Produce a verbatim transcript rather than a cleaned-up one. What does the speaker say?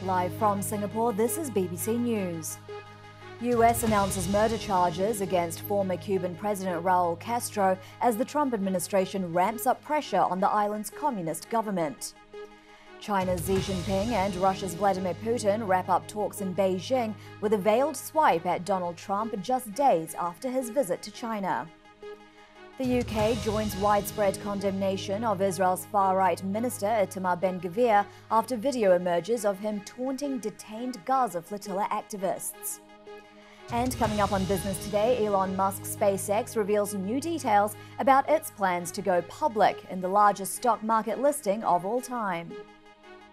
Live from Singapore, this is B B C News. U S announces murder charges against former Cuban President Raul Castro as the Trump administration ramps up pressure on the island's communist government. China's Xi Jinping and Russia's Vladimir Putin wrap up talks in Beijing with a veiled swipe at Donald Trump just days after his visit to China. The U K joins widespread condemnation of Israel's far-right minister Itamar Ben-Gvir after video emerges of him taunting detained Gaza flotilla activists. And coming up on Business Today, Elon Musk's SpaceX reveals new details about its plans to go public in the largest stock market listing of all time.